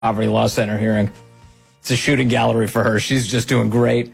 Poverty Law Center hearing. It's a shooting gallery for her. She's just doing great.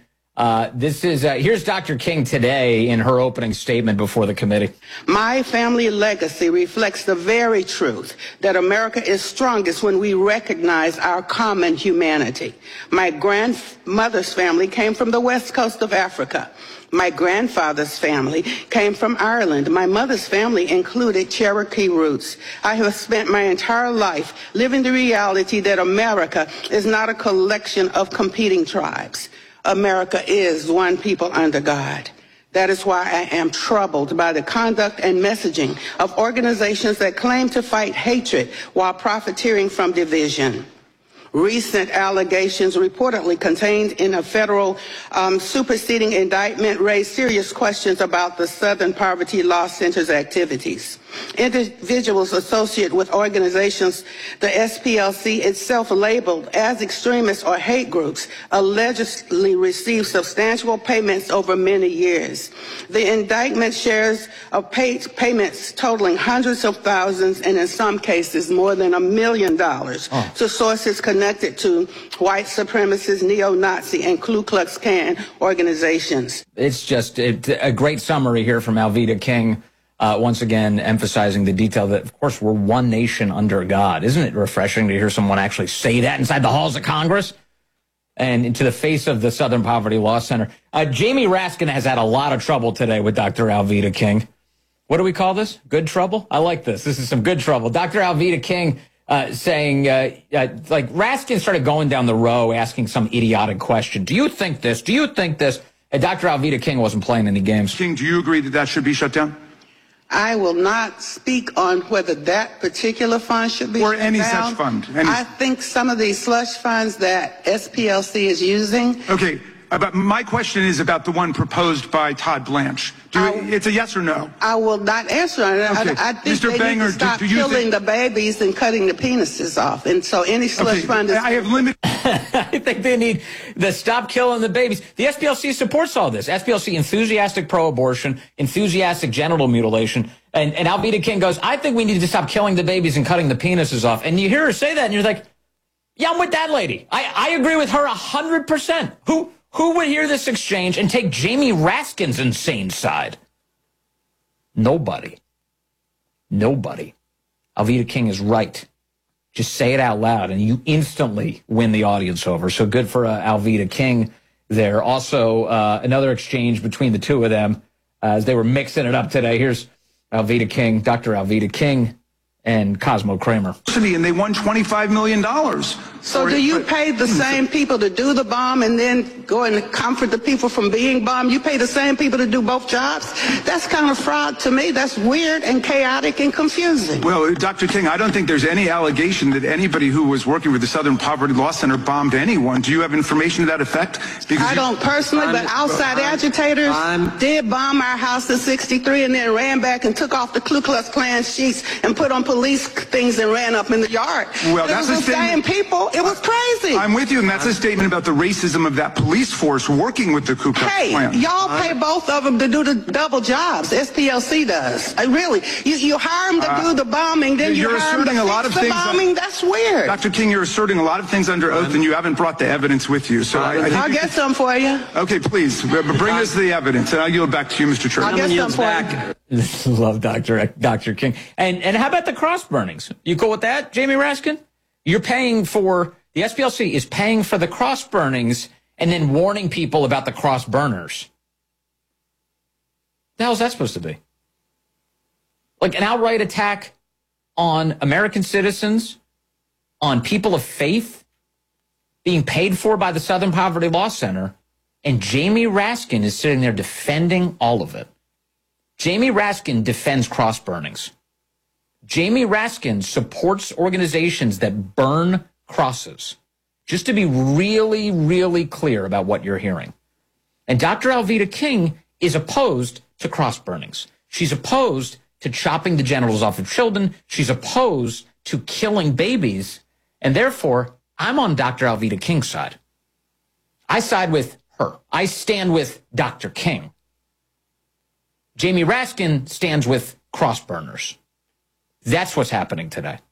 Here's Dr. King today in her opening statement before the committee. My family legacy reflects the very truth that America is strongest when we recognize our common humanity. My grandmother's family came from the west coast of Africa. My grandfather's family came from Ireland. My mother's family included Cherokee roots. I have spent my entire life living the reality that America is not a collection of competing tribes. America is one people under God. That is why I am troubled by the conduct and messaging of organizations that claim to fight hatred while profiteering from division. Recent allegations reportedly contained in a federal superseding indictment raise serious questions about the Southern Poverty Law Center's activities. Individuals associated with organizations the SPLC itself labeled as extremists or hate groups allegedly received substantial payments over many years. The indictment shares of payments totaling hundreds of thousands and in some cases more than $1 million to sources connected to white supremacist, neo-Nazi, and Ku Klux Klan organizations. It's just a great summary here from Alveda King. Once again, emphasizing the detail that, of course, we're one nation under God. Isn't it refreshing to hear someone actually say that inside the halls of Congress and into the face of the Southern Poverty Law Center? Jamie Raskin has had a lot of trouble today with Dr. Alveda King. What do we call this? Good trouble? I like this. This is some good trouble. Dr. Alveda King saying, like, Raskin started going down the row asking some idiotic question. Do you think this? Do you think this? And Dr. Alveda King wasn't playing any games. King, do you agree that that should be shut down? I will not speak on whether that particular fund should be or shut any down. such fund. I think some of these slush funds that SPLC is using. Okay, but my question is about the one proposed by Todd Blanche. It's a yes or no? I will not answer on it. Okay. I think Mr. they Banger, need to stop killing the babies and cutting the penises off. And so any slush fund is... I have limited... I think they need to stop killing the babies. The SPLC supports all this. SPLC, enthusiastic pro-abortion, enthusiastic genital mutilation. And Alveda King goes, I think we need to stop killing the babies and cutting the penises off. And you hear her say that, and you're like, yeah, I'm with that lady. I agree with her 100%. Who would hear this exchange and take Jamie Raskin's insane side? Nobody. Nobody. Alveda King is right. Just say it out loud, and you instantly win the audience over. So good for Alveda King there. Also, another exchange between the two of them as they were mixing it up today. Here's Alveda King, Dr. Alveda King, and Cosmo Kramer. And they won $25 million. So do you pay the same people to do the bomb and then go and comfort the people from being bombed? You pay the same people to do both jobs? That's kind of fraud to me. That's weird and chaotic and confusing. Well, Dr. King, I don't think there's any allegation that anybody who was working with the Southern Poverty Law Center bombed anyone. Do you have information to that effect? Because I don't personally, but outside agitators did bomb our house in '63 and then ran back and took off the Ku Klux Klan sheets and put on police things and ran up in the yard. Well, that's the same people. It was crazy. I'm with you, and that's a statement about the racism of that police force working with the Ku Klux Klan. Hey, y'all pay both of them to do the double jobs. SPLC does. Really, you hire them to do the bombing, then you hire them to fix the bombing. That's weird. Dr. King, you're asserting a lot of things under oath, and you haven't brought the evidence with you. So I'll get some for you. Okay, please bring us the evidence, and I'll yield back to you, Mr. Church. I'll get some for you. Love Dr. King. And how about the cross burnings? You cool with that, Jamie Raskin? You're paying for, the SPLC is paying for the cross burnings and then warning people about the cross burners. The hell is that supposed to be? Like an outright attack on American citizens, on people of faith, being paid for by the Southern Poverty Law Center, and Jamie Raskin is sitting there defending all of it. Jamie Raskin defends cross burnings. Jamie Raskin supports organizations that burn crosses. Just to be really, really clear about what you're hearing. And Dr. Alveda King is opposed to cross burnings. She's opposed to chopping the genitals off of children. She's opposed to killing babies. And therefore, I'm on Dr. Alveda King's side. I side with her. I stand with Dr. King. Jamie Raskin stands with cross burners. That's what's happening today.